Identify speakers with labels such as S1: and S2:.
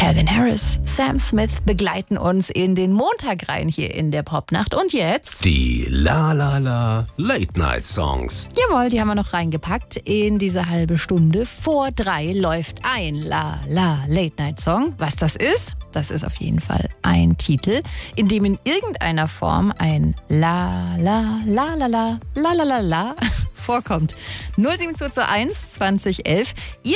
S1: Calvin Harris, Sam Smith begleiten uns in den Montag rein hier in der Popnacht. Und jetzt
S2: die La La La Late Night Songs.
S1: Jawohl, die haben wir noch reingepackt in diese halbe Stunde. Vor 3 läuft ein La La Late Night Song. Was das ist auf jeden Fall ein Titel, in dem in irgendeiner Form ein La La La La La La La La La vorkommt. 07221 2011.